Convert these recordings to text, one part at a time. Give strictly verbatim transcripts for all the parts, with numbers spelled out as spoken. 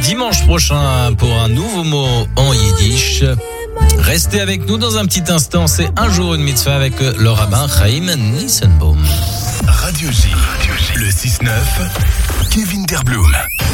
dimanche prochain pour un nouveau mot en yiddish. Restez avec nous dans un petit instant, c'est Un jour une mitzvah avec le rabbin Chaim Nissenbaum. Radio J, le six neuf, Kevin Derblum.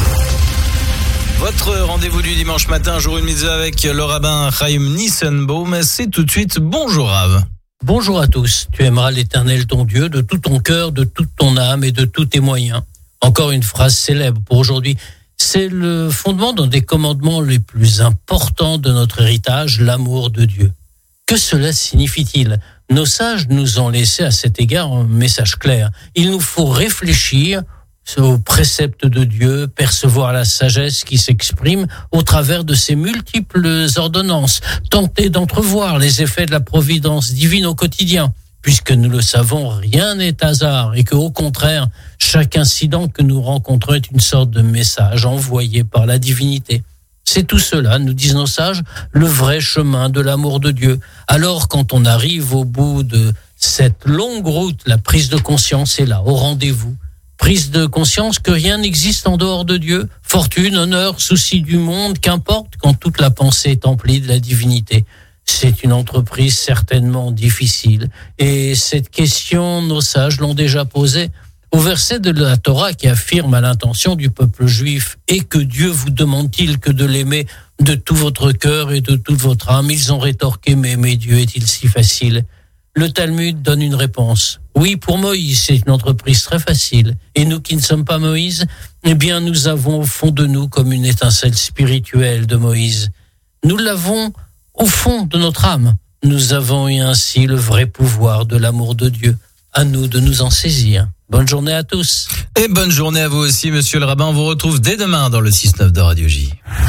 Votre rendez-vous du dimanche matin, Un jour une mitzvah avec le rabbin Chaim Nissenbaum, c'est tout de suite. Bonjour Rav. Bonjour à tous. Tu aimeras l'Éternel ton Dieu de tout ton cœur, de toute ton âme et de tous tes moyens. Encore une phrase célèbre pour aujourd'hui. C'est le fondement d'un des commandements les plus importants de notre héritage, l'amour de Dieu. Que cela signifie-t-il ? Nos sages nous ont laissé à cet égard un message clair. Il nous faut réfléchir aux préceptes de Dieu, percevoir la sagesse qui s'exprime au travers de ses multiples ordonnances, tenter d'entrevoir les effets de la providence divine au quotidien, puisque nous le savons, rien n'est hasard et que, au contraire, chaque incident que nous rencontrons est une sorte de message envoyé par la divinité. C'est tout cela, nous disent nos sages, le vrai chemin de l'amour de Dieu. Alors, quand on arrive au bout de cette longue route, la prise de conscience est là, au rendez-vous. Prise de conscience que rien n'existe en dehors de Dieu. Fortune, honneur, souci du monde, qu'importe, quand toute la pensée est emplie de la divinité. C'est une entreprise certainement difficile. Et cette question, nos sages l'ont déjà posée au verset de la Torah qui affirme à l'intention du peuple juif « Et que Dieu vous demande-t-il que de l'aimer de tout votre cœur et de toute votre âme ?» Ils ont rétorqué « Mais aimer Dieu est-il si facile ?» Le Talmud donne une réponse. Oui, pour Moïse, c'est une entreprise très facile. Et nous qui ne sommes pas Moïse, eh bien, nous avons au fond de nous comme une étincelle spirituelle de Moïse. Nous l'avons au fond de notre âme. Nous avons eu ainsi le vrai pouvoir de l'amour de Dieu. À nous de nous en saisir. Bonne journée à tous. Et bonne journée à vous aussi, monsieur le rabbin. On vous retrouve dès demain dans le six neuf de Radio J.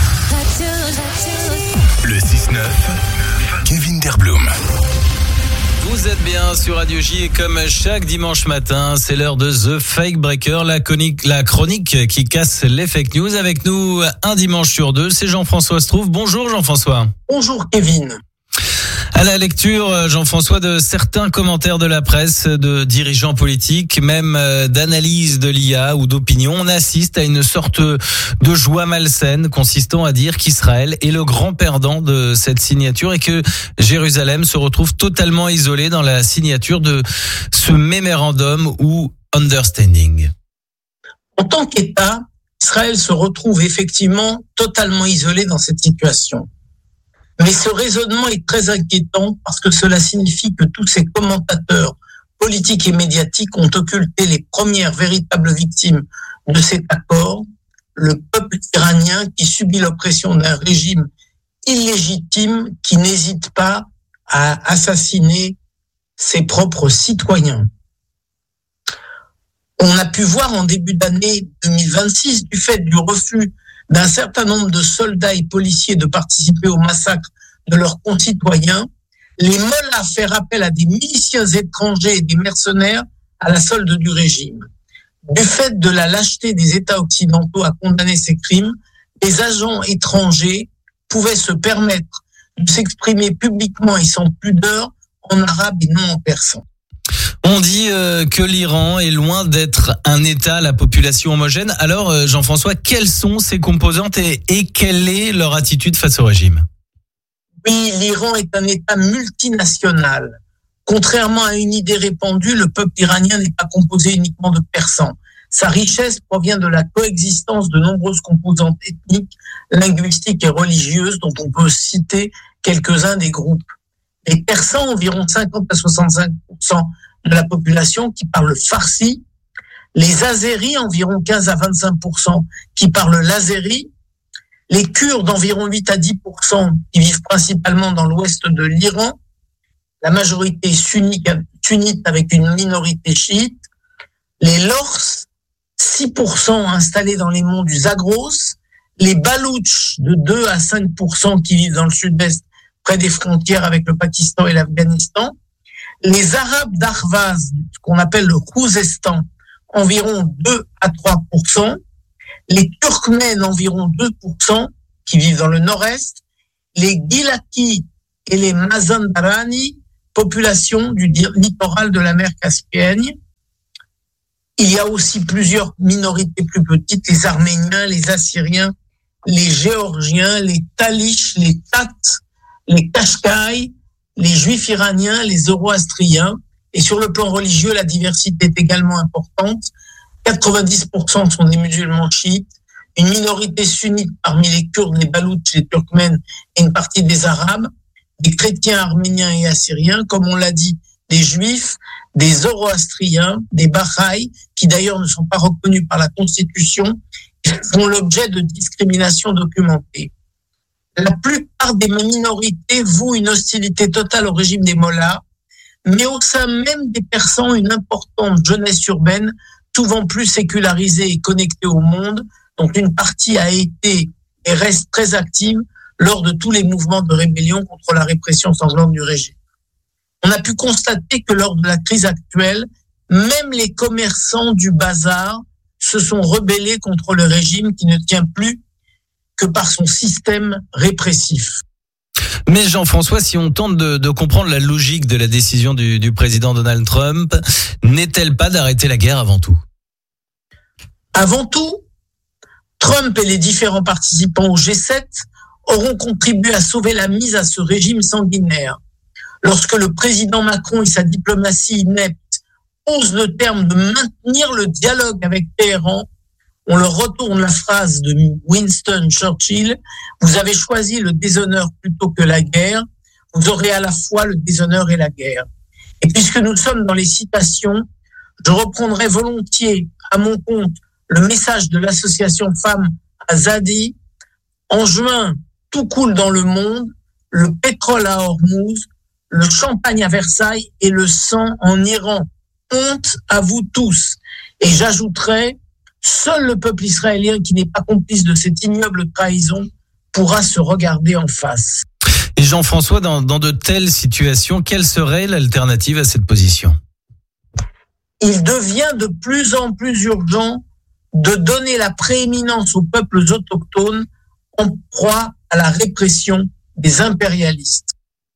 Le six neuf, Kevin Derblum. Vous êtes bien sur Radio J et comme chaque dimanche matin, c'est l'heure de The Fake Breaker, la chronique, la chronique qui casse les fake news. Avec nous, un dimanche sur deux, c'est Jean-François Strouf. Bonjour Jean-François. Bonjour Kevin. À la lecture, Jean-François, de certains commentaires de la presse, de dirigeants politiques, même d'analyse de l'I A ou d'opinion, on assiste à une sorte de joie malsaine consistant à dire qu'Israël est le grand perdant de cette signature et que Jérusalem se retrouve totalement isolée dans la signature de ce mémorandum ou understanding. En tant qu'État, Israël se retrouve effectivement totalement isolé dans cette situation. Mais ce raisonnement est très inquiétant parce que cela signifie que tous ces commentateurs politiques et médiatiques ont occulté les premières véritables victimes de cet accord, le peuple iranien qui subit l'oppression d'un régime illégitime qui n'hésite pas à assassiner ses propres citoyens. On a pu voir en début d'année deux mille vingt-six, du fait du refus d'un certain nombre de soldats et policiers de participer au massacre de leurs concitoyens, les mollahs faire appel à des miliciens étrangers et des mercenaires à la solde du régime. Du fait de la lâcheté des États occidentaux à condamner ces crimes, les agents étrangers pouvaient se permettre de s'exprimer publiquement et sans pudeur en arabe et non en persan. On dit euh, que l'Iran est loin d'être un État à la population homogène. Alors, euh, Jean-François, quelles sont ses composantes et, et quelle est leur attitude face au régime ? Oui, l'Iran est un État multinational. Contrairement à une idée répandue, le peuple iranien n'est pas composé uniquement de persans. Sa richesse provient de la coexistence de nombreuses composantes ethniques, linguistiques et religieuses dont on peut citer quelques-uns des groupes. Les persans, environ cinquante à soixante-cinq pour cent de la population qui parle farsi, les azéris, environ quinze à vingt-cinq pour cent qui parlent l'azéri, les Kurdes, environ huit à dix pour cent qui vivent principalement dans l'ouest de l'Iran, la majorité sunnite avec une minorité chiite, les Lors, six pour cent installés dans les monts du Zagros, les Baloutches de deux à cinq pour cent qui vivent dans le sud-est près des frontières avec le Pakistan et l'Afghanistan, les Arabes d'Arvaz, qu'on appelle le Khouzestan, environ deux à trois pour cent, les Turkmènes, environ deux pour cent, qui vivent dans le nord-est, les Gilaki et les Mazandarani, population du littoral de la mer Caspienne. Il y a aussi plusieurs minorités plus petites, les Arméniens, les Assyriens les Géorgiens, les Talish, les Tats, les Kashkai, les Juifs iraniens, les Zoroastriens. Et sur le plan religieux, la diversité est également importante. quatre-vingt-dix pour cent sont des musulmans chiites, une minorité sunnite parmi les Kurdes, les Baloutches, les Turkmènes et une partie des Arabes, des chrétiens arméniens et assyriens, comme on l'a dit, des Juifs, des Zoroastriens, des Bahaïs, qui d'ailleurs ne sont pas reconnus par la Constitution, et font l'objet de discriminations documentées. La plupart des minorités vouent une hostilité totale au régime des mollahs, mais au sein même des Persans, une importante jeunesse urbaine, souvent plus sécularisée et connectée au monde, dont une partie a été et reste très active lors de tous les mouvements de rébellion contre la répression sanglante du régime. On a pu constater que lors de la crise actuelle, même les commerçants du bazar se sont rebellés contre le régime qui ne tient plus que par son système répressif. Mais Jean-François, si on tente de, de comprendre la logique de la décision du, du président Donald Trump, n'est-elle pas d'arrêter la guerre avant tout ? Avant tout, Trump et les différents participants au G sept auront contribué à sauver la mise à ce régime sanguinaire. Lorsque le président Macron et sa diplomatie inepte osent le terme de maintenir le dialogue avec Téhéran, on leur retourne la phrase de Winston Churchill, « Vous avez choisi le déshonneur plutôt que la guerre, vous aurez à la fois le déshonneur et la guerre. » Et puisque nous sommes dans les citations, je reprendrai volontiers à mon compte le message de l'association Femmes Azadi. En juin, tout coule dans le monde, le pétrole à Hormuz, le champagne à Versailles et le sang en Iran. Honte à vous tous. Et j'ajouterai, seul le peuple israélien qui n'est pas complice de cette ignoble trahison pourra se regarder en face. Et Jean-François, dans, dans de telles situations, quelle serait l'alternative à cette position ? Il devient de plus en plus urgent de donner la prééminence aux peuples autochtones en proie à la répression des impérialistes.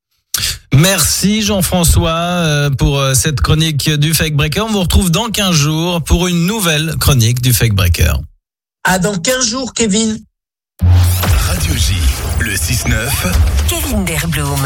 Merci Jean-François pour cette chronique du Fake Breaker. On vous retrouve dans quinze jours pour une nouvelle chronique du Fake Breaker. À dans quinze jours, Kevin. Radio J, le six neuf. Kevin Derblum.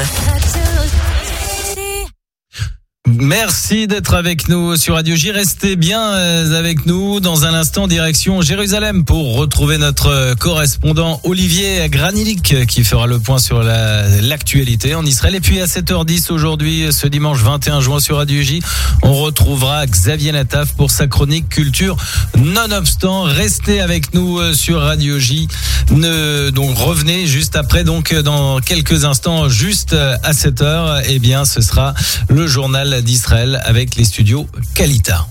Merci d'être avec nous sur Radio J. Restez bien avec nous. Dans un instant, direction Jérusalem pour retrouver notre correspondant Olivier Granilic qui fera le point sur la, l'actualité en Israël. Et puis à sept heures dix aujourd'hui, ce dimanche vingt et un juin sur Radio J, on retrouvera Xavier Nataf pour sa chronique culture. Nonobstant, restez avec nous sur Radio J. Ne, donc revenez juste après, donc dans quelques instants, juste à sept heures, eh bien ce sera le journal d'Israël avec les studios Kalita.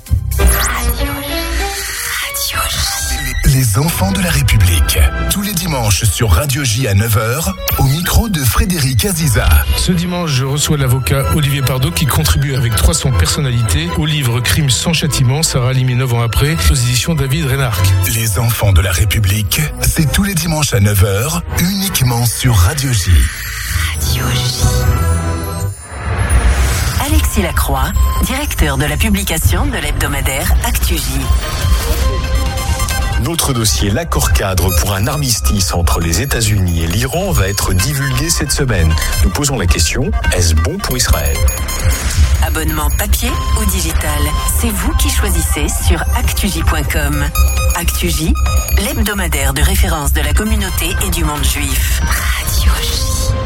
Les enfants de la République. Tous les dimanches sur Radio J à neuf heures, au micro de Frédéric Aziza. Ce dimanche, je reçois l'avocat Olivier Pardo qui contribue avec trois cents personnalités au livre Crime sans châtiment, Sarah Halimi neuf ans après, aux éditions David Reynarc. Les enfants de la République, c'est tous les dimanches à neuf heures, uniquement sur Radio J. Radio J. Alexis Lacroix, directeur de la publication de l'hebdomadaire Actu J. Notre dossier L'accord cadre pour un armistice entre les États-Unis et l'Iran va être divulgué cette semaine. Nous posons la question, est-ce bon pour Israël ? Abonnement papier ou digital, c'est vous qui choisissez sur actu j point com. Actu J, l'hebdomadaire de référence de la communauté et du monde juif. Radio J.